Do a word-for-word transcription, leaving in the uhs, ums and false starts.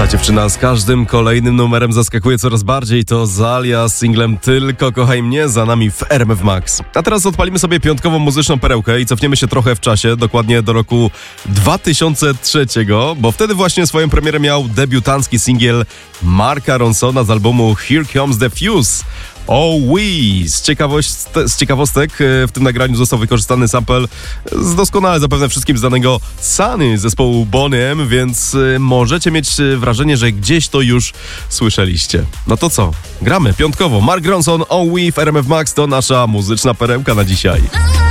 Ta dziewczyna z każdym kolejnym numerem zaskakuje coraz bardziej. To Zalia z singlem Tylko kochaj mnie, za nami w R M F Max. A teraz odpalimy sobie piątkową muzyczną perełkę i cofniemy się trochę w czasie, dokładnie do roku dwa tysiące trzeciego, bo wtedy właśnie swoją premierę miał debiutancki singiel Marka Ronsona z albumu Here Comes the Fuse. Oh oui! Z, ciekawość- z ciekawostek w tym nagraniu został wykorzystany sample z doskonale zapewne wszystkim znanego Sunny zespołu Boney M, więc możecie mieć wrażenie, że gdzieś to już słyszeliście. No to co? Gramy piątkowo. Mark Ronson, Oh oui w R M F Max to nasza muzyczna perełka na dzisiaj.